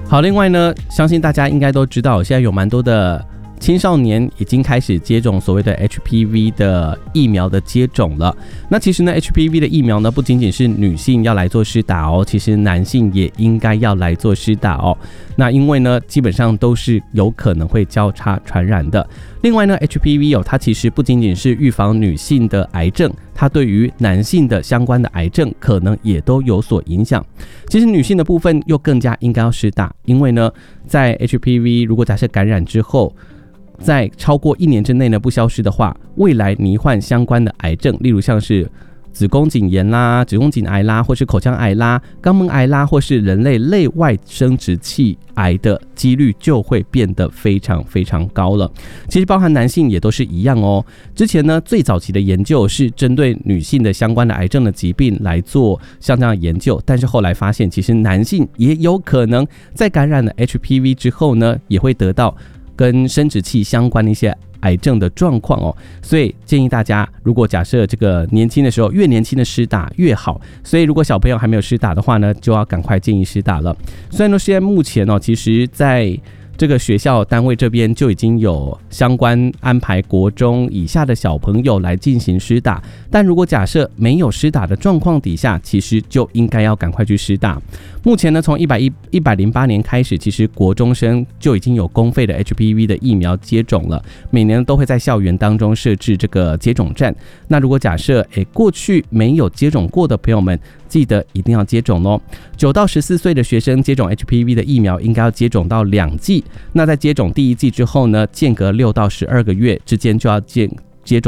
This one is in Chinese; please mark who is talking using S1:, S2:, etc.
S1: 好，另外呢，相信大家应该都知道，现在有蛮多的青少年已经开始接种所谓的 HPV 的疫苗的接种了。那其实呢 HPV 的疫苗呢，不仅仅是女性要来做施打哦，其实男性也应该要来做施打哦。那因为呢，基本上都是有可能会交叉传染的。另外呢 HPV 它其实不仅仅是预防女性的癌症，它对于男性的相关的癌症可能也都有所影响。其实女性的部分又更加应该要施打，因为呢，在 HPV 如果假设感染之后，在超过1年之内呢不消失的话，未来罹患相关的癌症，例如像是子宫颈炎啦、子宫颈癌啦，或是口腔癌啦、肛门癌啦，或是人类类外生殖器癌的几率就会变得非常非常高了。其实包含男性也都是一样哦。之前呢，最早期的研究是针对女性的相关的癌症的疾病来做像这样的研究，但是后来发现，其实男性也有可能在感染了 HPV 之后呢，也会得到跟生殖器相关的一些癌症的状况哦。所以建议大家，如果假设这个年轻的时候，越年轻的施打越好。所以如果小朋友还没有施打的话呢，就要赶快建议施打了。虽然说现在目前其实在这个学校单位这边就已经有相关安排国中以下的小朋友来进行施打，但如果假设没有施打的状况底下，其实就应该要赶快去施打。目前呢，从108年开始，其实国中生就已经有公费的 HPV 的疫苗接种了，每年都会在校园当中设置这个接种站。那如果假设过去没有接种过的朋友们，记得一定要接种哦。9到14岁的学生接种 HPV 的疫苗应该要接种到2剂。那在接种第1剂之后呢，间隔6到12个月之间就要